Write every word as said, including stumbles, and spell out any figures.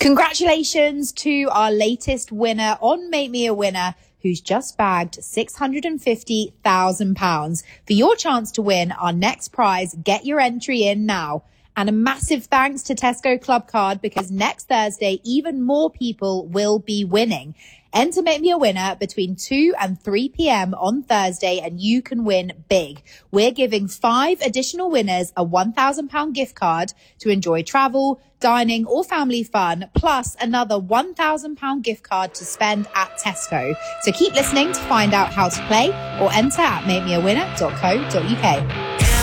Congratulations to our latest winner on Make Me a Winner, who's just bagged six hundred fifty thousand pounds. For your chance to win our next prize, get your entry in now. And a massive thanks to Tesco Club Card, because next Thursday, even more people will be winning. Enter Make Me a Winner between two and three p.m. on Thursday and you can win big. We're giving five additional winners a one thousand pounds gift card to enjoy travel, dining or family fun, plus another one thousand pounds gift card to spend at Tesco. So keep listening to find out how to play or enter at make me a winner dot co dot uk.